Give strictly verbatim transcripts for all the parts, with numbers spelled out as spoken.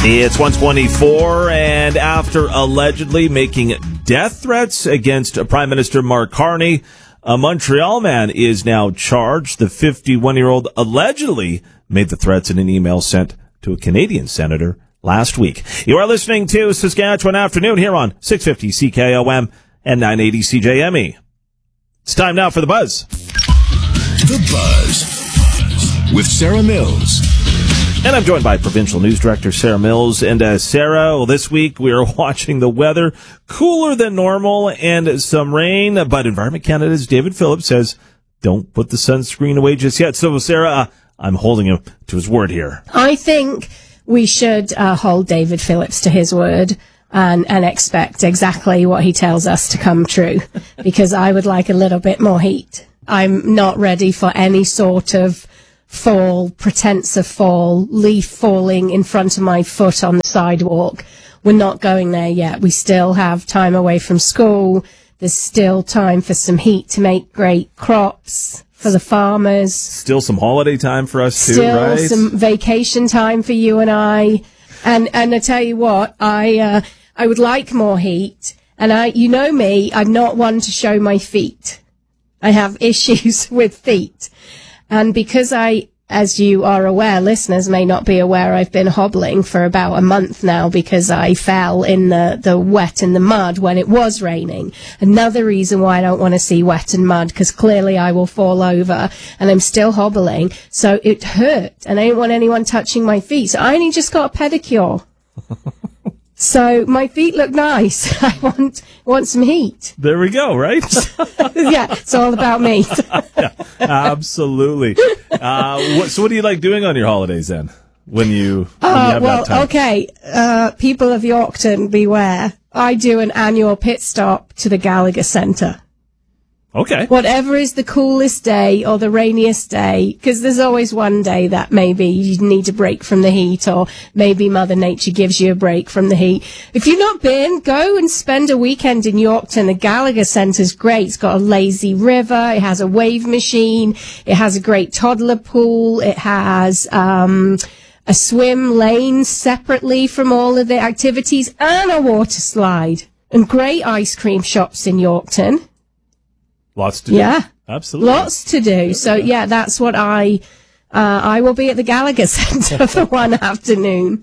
It's one twenty-four, and after allegedly making death threats against Prime Minister Mark Carney, a Montreal man is now charged. The fifty-one-year-old allegedly made the threats in an email sent to a Canadian senator last week. You are listening to Saskatchewan Afternoon here on six fifty C K O M and nine eighty C J M E. It's time now for The Buzz. The Buzz with Sarah Mills. And I'm joined by Provincial News Director Sarah Mills. And uh, Sarah, well, this week we are watching the weather cooler than normal and some rain. But Environment Canada's David Phillips says, don't put the sunscreen away just yet. So, Sarah, uh, I'm holding him to his word here. I think we should uh, hold David Phillips to his word and, and expect exactly what he tells us to come true, because I would like a little bit more heat. I'm not ready for any sort of fall, pretense of fall, leaf falling in front of my foot on the sidewalk. We're not going there yet. We still have time away from school. There's still time for some heat to make great crops for the farmers. Still some holiday time for us too, still right? Still some vacation time for you and I. And and I tell you what, I uh, I would like more heat. And I, you know me, I'm not one to show my feet. I have issues with feet. And because I, as you are aware, listeners may not be aware, I've been hobbling for about a month now because I fell in the, the wet and the mud when it was raining. Another reason why I don't want to see wet and mud, because clearly I will fall over, and I'm still hobbling. So it hurt, and I didn't want anyone touching my feet. So I only just got a pedicure. So my feet look nice. I want want some heat. There we go, right? Yeah, it's all about me. Yeah, absolutely. Uh, what, so what do you like doing on your holidays then? When you, when uh, you have well, that time? okay, uh, people of Yorkton, beware. I do an annual pit stop to the Gallagher Centre. Okay. Whatever is the coolest day or the rainiest day, because there's always one day that maybe you need a break from the heat, or maybe Mother Nature gives you a break from the heat. If you've not been, go and spend a weekend in Yorkton. The Gallagher Centre's great. It's got a lazy river. It has a wave machine. It has a great toddler pool. It has um a swim lane separately from all of the activities, and a water slide, and great ice cream shops in Yorkton. Lots to do. Yeah. Absolutely. Lots to do. So, yeah, that's what I, uh, I will be at the Gallagher Centre for one afternoon.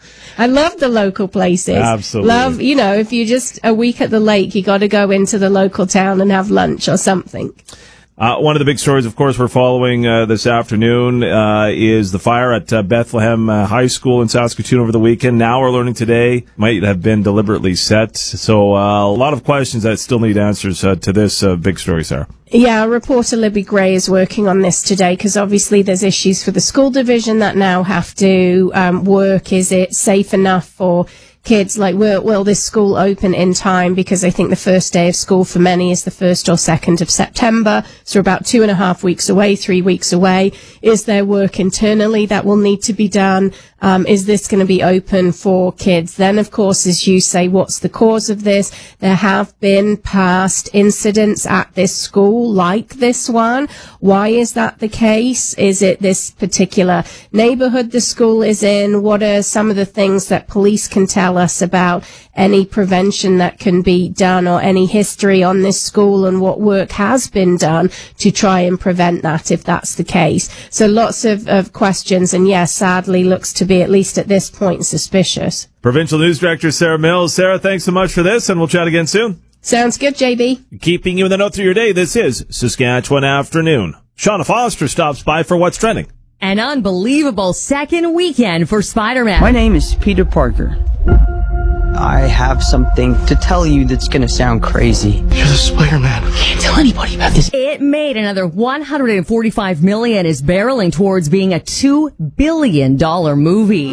I love the local places. Absolutely. Love, you know, if you're just a week at the lake, you got to go into the local town and have lunch or something. Uh, one of the big stories, of course, we're following uh, this afternoon uh, is the fire at uh, Bethlehem uh, High School in Saskatoon over the weekend. Now we're learning today might have been deliberately set. So uh, a lot of questions that still need answers uh, to this uh, big story, Sarah. Yeah, reporter Libby Gray is working on this today, because obviously there's issues for the school division that now have to um, work. Is it safe enough for kids? Like, will, will this school open in time? Because I think the first day of school for many is the first or second of September. So we're about two and a half weeks away, three weeks away. Is there work internally that will need to be done? Um, is this going to be open for kids? Then, of course, as you say, what's the cause of this? There have been past incidents at this school like this one. Why is that the case? Is it this particular neighborhood the school is in? What are some of the things that police can tell us about any prevention that can be done, or any history on this school and what work has been done to try and prevent that, if that's the case? So lots of, of questions, and yes, sadly looks to be, at least at this point, suspicious. Provincial News Director Sarah Mills. Sarah, thanks so much for this, and we'll chat again soon. Sounds good, J B. Keeping you in the know through your day, this is Saskatchewan Afternoon. Shauna Foster stops by for What's Trending. An unbelievable second weekend for Spider-Man. My name is Peter Parker. I have something to tell you that's going to sound crazy. You're the Spider-Man. Can't tell anybody about this. It made another one hundred forty-five million dollars, is barreling towards being a two billion dollars movie.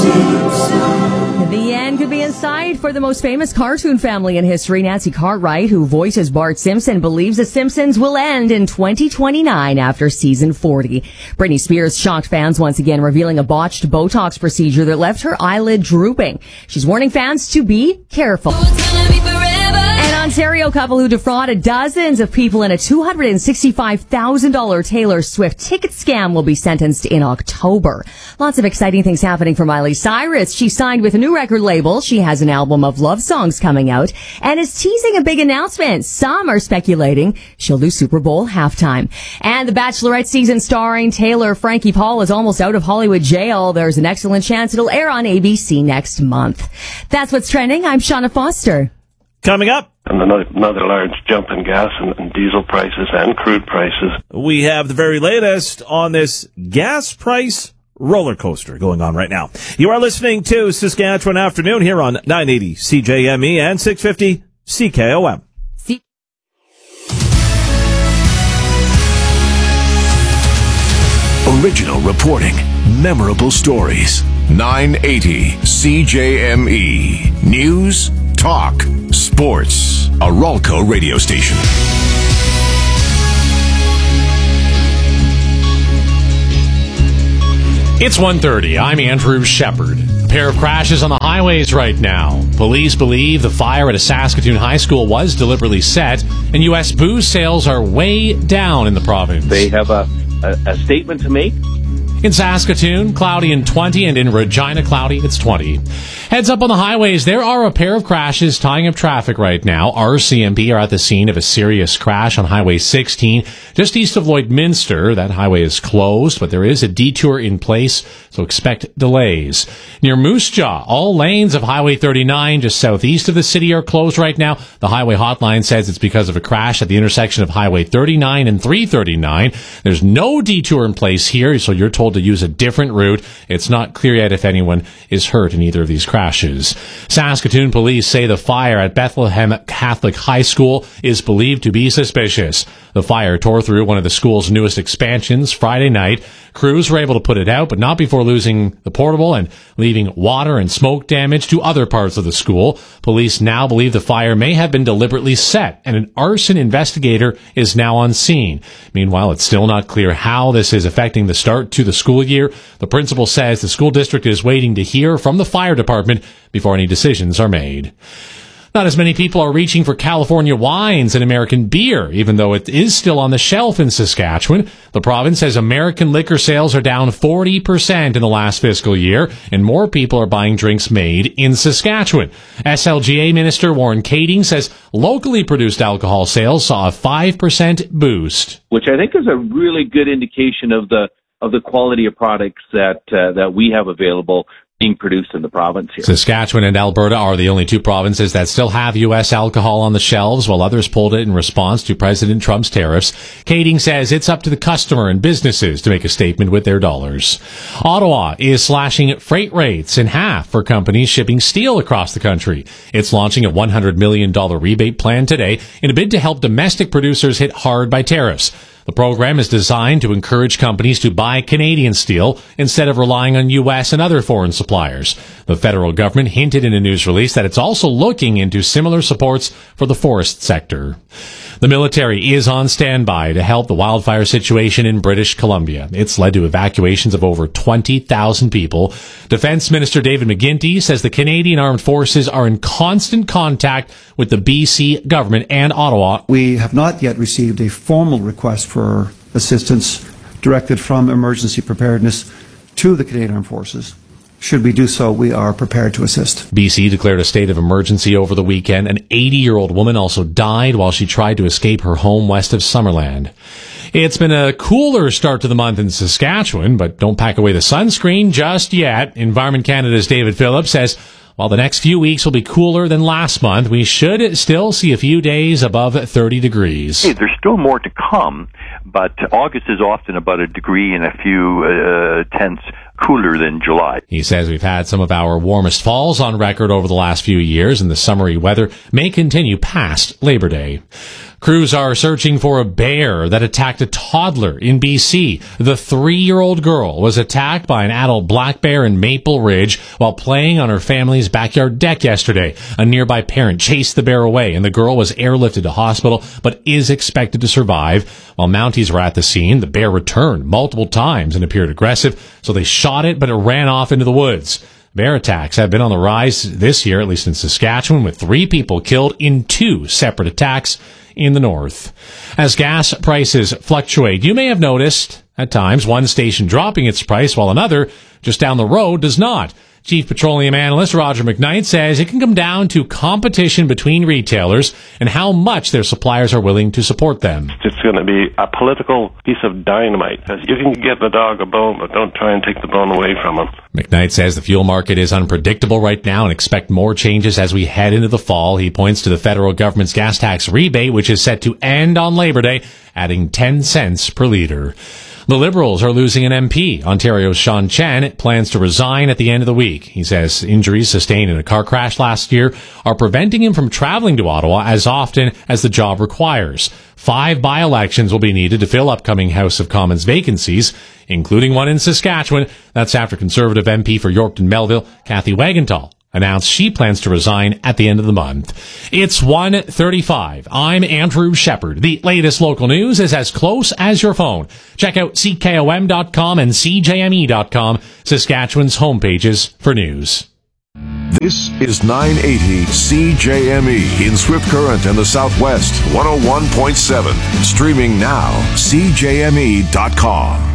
The end could be in sight for the most famous cartoon family in history. Nancy Cartwright, who voices Bart Simpson, believes The Simpsons will end in twenty twenty-nine after season forty. Britney Spears shocked fans once again, revealing a botched Botox procedure that left her eyelid drooping. She's warning fans to be careful. And Ontario couple who defrauded dozens of people in a two hundred sixty-five thousand dollars Taylor Swift ticket scam will be sentenced in October. Lots of exciting things happening for Miley Cyrus. She signed with a new record label. She has an album of love songs coming out and is teasing a big announcement. Some are speculating she'll do Super Bowl halftime. And The Bachelorette season starring Taylor Frankie Paul is almost out of Hollywood jail. There's an excellent chance it'll air on A B C next month. That's what's trending. I'm Shauna Foster. Coming up. And another, another large jump in gas and, and diesel prices and crude prices. We have the very latest on this gas price roller coaster going on right now. You are listening to Saskatchewan Afternoon here on nine eighty C J M E and six fifty C K O M. See- Original reporting, memorable stories. nine eighty C J M E. News, talk, sports. A Ralco radio station. It's one thirty. I'm Andrew Shepard. A pair of crashes on the highways right now. Police believe the fire at a Saskatoon high school was deliberately set, and U S booze sales are way down in the province. They have a, a, a statement to make. In Saskatoon, cloudy and twenty, and in Regina, cloudy, it's twenty. Heads up on the highways, there are a pair of crashes tying up traffic right now. R C M P are at the scene of a serious crash on Highway sixteen, just east of Lloydminster. That highway is closed, but there is a detour in place, so expect delays. Near Moose Jaw, all lanes of Highway thirty-nine, just southeast of the city, are closed right now. The highway hotline says it's because of a crash at the intersection of Highway thirty-nine and three thirty-nine. There's no detour in place here, so you're told to use a different route. It's not clear yet if anyone is hurt in either of these crashes. Saskatoon police say the fire at Bethlehem Catholic High School is believed to be suspicious. The fire tore through one of the school's newest expansions Friday night. Crews were able to put it out, but not before losing the portable and leaving water and smoke damage to other parts of the school. Police now believe the fire may have been deliberately set, and an arson investigator is now on scene. Meanwhile, it's still not clear how this is affecting the start to the school year. The principal says the school district is waiting to hear from the fire department before any decisions are made. Not as many people are reaching for California wines and American beer, even though it is still on the shelf in Saskatchewan. The province says American liquor sales are down forty percent in the last fiscal year, and more people are buying drinks made in Saskatchewan. S L G A Minister Warren Kading says locally produced alcohol sales saw a five percent boost. Which I think is a really good indication of the of the quality of products that uh, that we have available being produced in the province here. Saskatchewan and Alberta are the only two provinces that still have U S alcohol on the shelves, while others pulled it in response to President Trump's tariffs. Kading says it's up to the customer and businesses to make a statement with their dollars. Ottawa is slashing freight rates in half for companies shipping steel across the country. It's launching a one hundred million dollars rebate plan today in a bid to help domestic producers hit hard by tariffs. The program is designed to encourage companies to buy Canadian steel instead of relying on U S and other foreign suppliers. The federal government hinted in a news release that it's also looking into similar supports for the forest sector. The military is on standby to help the wildfire situation in British Columbia. It's led to evacuations of over twenty thousand people. Defense Minister David McGuinty says the Canadian Armed Forces are in constant contact with the B C government and Ottawa. We have not yet received a formal request for assistance directed from emergency preparedness to the Canadian Armed Forces. Should we do so, we are prepared to assist. B C declared a state of emergency over the weekend. An eighty-year-old woman also died while she tried to escape her home west of Summerland. It's been a cooler start to the month in Saskatchewan, but don't pack away the sunscreen just yet. Environment Canada's David Phillips says while the next few weeks will be cooler than last month, we should still see a few days above thirty degrees. Hey, there's still more to come, but August is often about a degree and a few uh, tenths cooler than July. He says we've had some of our warmest falls on record over the last few years, and the summery weather may continue past Labor Day. Crews are searching for a bear that attacked a toddler in B C. The three-year-old girl was attacked by an adult black bear in Maple Ridge while playing on her family's backyard deck yesterday. A nearby parent chased the bear away, and the girl was airlifted to hospital but is expected to survive. While Mounties were at the scene, the bear returned multiple times and appeared aggressive, so they shot it, but it ran off into the woods. Bear attacks have been on the rise this year, at least in Saskatchewan, with three people killed in two separate attacks in the north. As gas prices fluctuate, you may have noticed at times one station dropping its price while another just down the road does not. Chief Petroleum Analyst Roger McKnight says it can come down to competition between retailers and how much their suppliers are willing to support them. It's going to be a political piece of dynamite. You can give the dog a bone, but don't try and take the bone away from him. McKnight says the fuel market is unpredictable right now and expect more changes as we head into the fall. He points to the federal government's gas tax rebate, which is set to end on Labor Day, adding ten cents per litre. The Liberals are losing an M P. Ontario's Sean Chen plans to resign at the end of the week. He says injuries sustained in a car crash last year are preventing him from traveling to Ottawa as often as the job requires. Five by-elections will be needed to fill upcoming House of Commons vacancies, including one in Saskatchewan. That's after Conservative M P for Yorkton Melville, Kathy Wagenthal, announced she plans to resign at the end of the month. It's one thirty-five. I'm Andrew Shepard. The latest local news is as close as your phone. Check out C K O M dot com and C J M E dot com, Saskatchewan's homepages for news. This is nine eighty C J M E in Swift Current and the Southwest, one oh one point seven. Streaming now, C J M E dot com.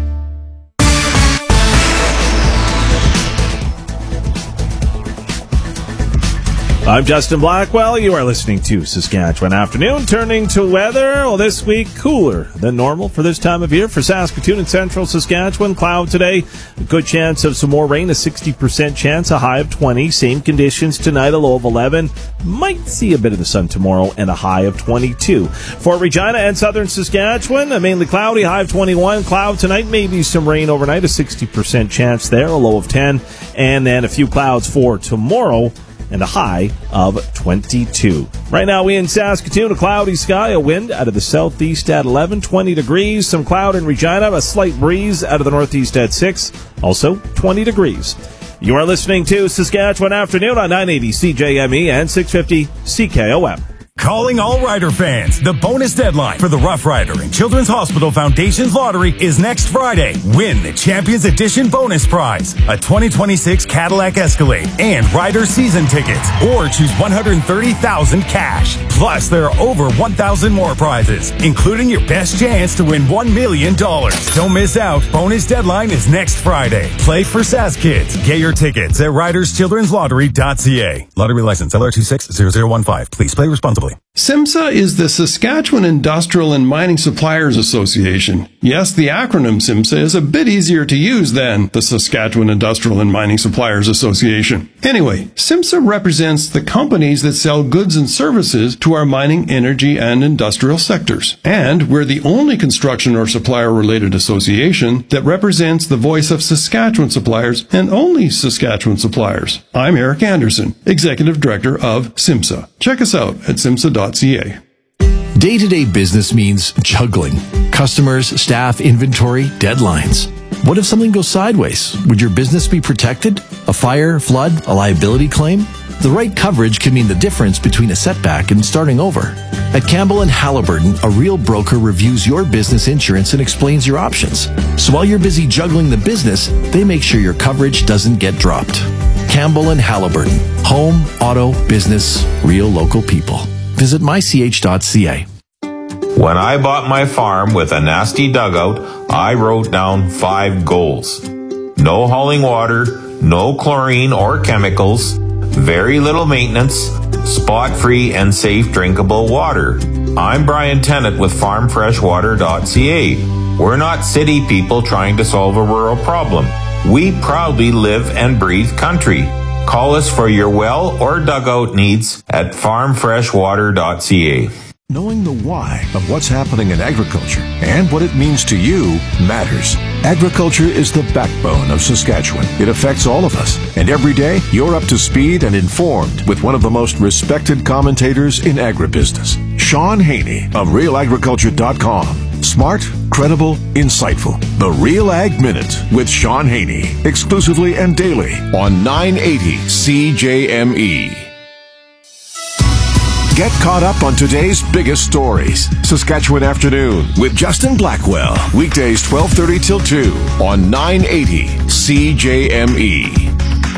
I'm Justin Blackwell. You are listening to Saskatchewan Afternoon. Turning to weather, well, this week cooler than normal for this time of year. For Saskatoon and central Saskatchewan, cloud today. A good chance of some more rain, a sixty percent chance, a high of twenty. Same conditions tonight, a low of eleven. Might see a bit of the sun tomorrow and a high of twenty-two. For Regina and southern Saskatchewan, a mainly cloudy, high of twenty-one. Cloud tonight, maybe some rain overnight, a sixty percent chance there, a low of ten. And then a few clouds for tomorrow, and a high of twenty-two. Right now, we in Saskatoon, a cloudy sky, a wind out of the southeast at eleven, twenty degrees, some cloud in Regina, a slight breeze out of the northeast at six, also twenty degrees. You are listening to Saskatchewan Afternoon on nine eighty C J M E and six fifty C K O M. Calling all Rider fans. The bonus deadline for the Rough Rider and Children's Hospital Foundation's lottery is next Friday. Win the Champions Edition bonus prize, a twenty twenty-six Cadillac Escalade and Rider season tickets, or choose one hundred thirty thousand dollars cash. Plus, there are over one thousand more prizes, including your best chance to win one million dollars. Don't miss out. Bonus deadline is next Friday. Play for Sask Kids. Get your tickets at riders children's lottery dot c a. Lottery license L R two six zero zero one five. Please play responsibly. SIMSA is the Saskatchewan Industrial and Mining Suppliers Association. Yes, the acronym SIMSA is a bit easier to use than the Saskatchewan Industrial and Mining Suppliers Association. Anyway, SIMSA represents the companies that sell goods and services to our mining, energy, and industrial sectors. And we're the only construction or supplier-related association that represents the voice of Saskatchewan suppliers and only Saskatchewan suppliers. I'm Eric Anderson, Executive Director of SIMSA. Check us out at simsa dot c a. Day-to-day business means juggling. Customers, staff, inventory, deadlines. What if something goes sideways? Would your business be protected? A fire, flood, a liability claim? The right coverage can mean the difference between a setback and starting over. At Campbell and Halliburton, a real broker reviews your business insurance and explains your options. So while you're busy juggling the business, they make sure your coverage doesn't get dropped. Campbell and Halliburton. Home, auto, business, real local people. Visit my c h dot c a. When I bought my farm with a nasty dugout, I wrote down five goals. No hauling water, no chlorine or chemicals, very little maintenance, spot-free and safe drinkable water. I'm Brian Tennant with farm fresh water dot c a. We're not city people trying to solve a rural problem. We proudly live and breathe country. Call us for your well or dugout needs at farm fresh water dot c a. Knowing the why of what's happening in agriculture and what it means to you matters. Agriculture is the backbone of Saskatchewan. It affects all of us. And every day, you're up to speed and informed with one of the most respected commentators in agribusiness, Sean Haney of real agriculture dot com. Smart, credible, insightful. The Real Ag Minute with Sean Haney. Exclusively and daily on nine eighty C J M E. Get caught up on today's biggest stories. Saskatchewan Afternoon with Justin Blackwell. Weekdays twelve thirty till two on nine eighty C J M E.